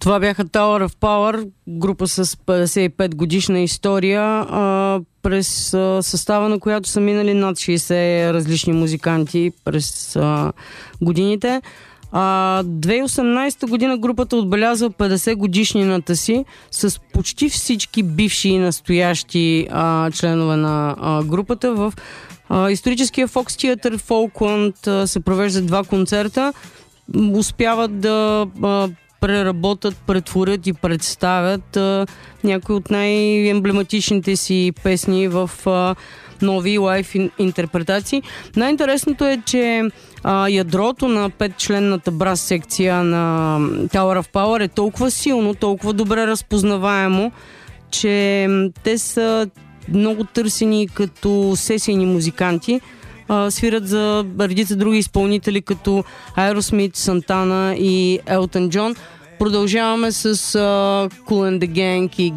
Това бяха Tower of Power, група с 55 годишна история, през състава на която са минали над 60 различни музиканти през годините. 2018 година групата отбелязва 50 годишнината си с почти всички бивши и настоящи членове на групата. В историческия Фокс Театър в Оукланд се провеждат 2 концерта. Успяват да преработят, претворят и представят някои от най-емблематичните си песни в нови лайв интерпретации. Най-интересното е, че ядрото на 5-членната брас секция на Tower of Power е толкова силно, толкова добре разпознаваемо, че те са много търсени като сесийни музиканти. Свират за редица други изпълнители като Aerosmith, Сантана и Елтън Джон. Продължаваме с Kool and the Gang и